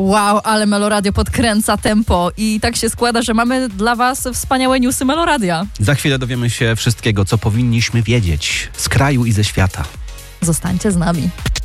Wow, ale Meloradio podkręca tempo i tak się składa, że mamy dla was wspaniałe newsy Meloradia. Za chwilę dowiemy się wszystkiego, co powinniśmy wiedzieć z kraju i ze świata. Zostańcie z nami.